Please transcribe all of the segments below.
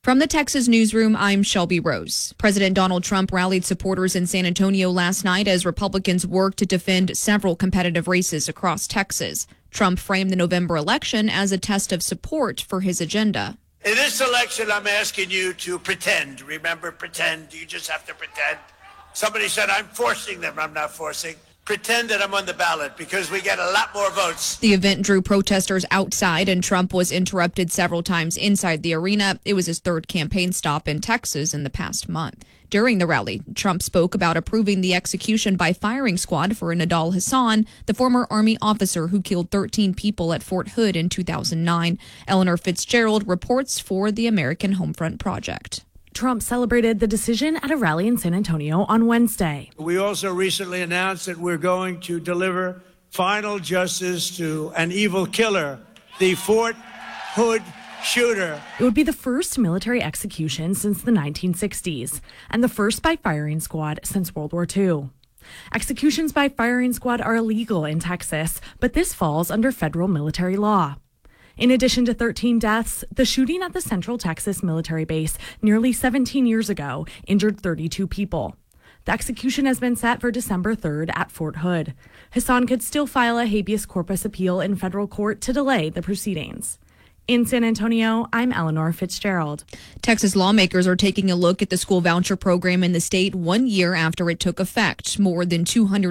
From the Texas newsroom, I'm Shelby Rose. President Donald Trump rallied supporters in San Antonio last night as Republicans worked to defend several competitive races across Texas. Trump framed the November election as a test of support for his agenda. In this election, I'm asking you to pretend. Remember, pretend. You just have to pretend. Somebody said I'm forcing them. I'm not forcing. Pretend that I'm on the ballot because we get a lot more votes. The event drew protesters outside, and Trump was interrupted several times inside the arena. It was his third campaign stop in Texas in the past month. During the rally, Trump spoke about approving the execution by firing squad for Nidal Hasan, the former Army officer who killed 13 people at Fort Hood in 2009. Eleanor Fitzgerald reports for the American Homefront Project. Trump celebrated the decision at a rally in San Antonio on Wednesday. We also recently announced that we're going to deliver final justice to an evil killer, the Fort Hood shooter. It would be the first military execution since the 1960s and the first by firing squad since World War II. Executions by firing squad are illegal in Texas, but this falls under federal military law. In addition to 13 deaths, the shooting at the Central Texas military base nearly 17 years ago injured 32 people. The execution has been set for December 3rd at Fort Hood. Hasan could still file a habeas corpus appeal in federal court to delay the proceedings. In San Antonio, I'm Eleanor Fitzgerald. Texas lawmakers are taking a look at the school voucher program in the state 1 year after it took effect. More than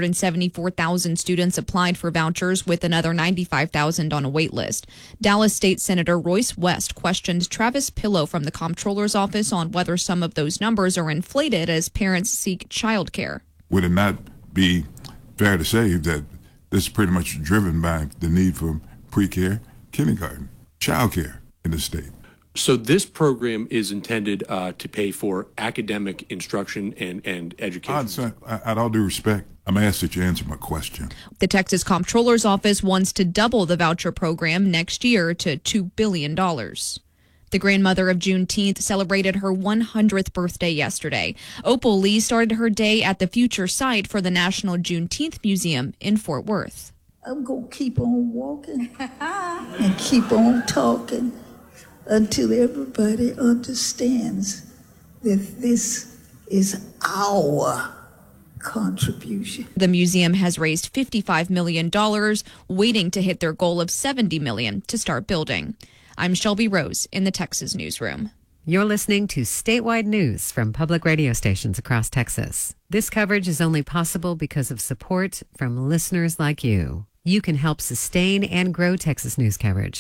274,000 students applied for vouchers, with another 95,000 on a wait list. Dallas State Senator Royce West questioned Travis Pillow from the Comptroller's office on whether some of those numbers are inflated as parents seek child care. Would it not be fair to say that this is pretty much driven by the need for pre-care, kindergarten, child care in the state? So this program is intended to pay for academic instruction and education. I'd all due respect, I'm asked that you answer my question. The Texas Comptroller's office wants to double the voucher program next year to $2 billion. The grandmother of Juneteenth celebrated her 100th birthday yesterday. Opal Lee started her day at the future site for the National Juneteenth Museum in Fort Worth. I'm going to keep on walking and keep on talking until everybody understands that this is our contribution. The museum has raised $55 million, waiting to hit their goal of $70 million to start building. I'm Shelby Rose in the Texas newsroom. You're listening to statewide news from public radio stations across Texas. This coverage is only possible because of support from listeners like you. You can help sustain and grow Texas news coverage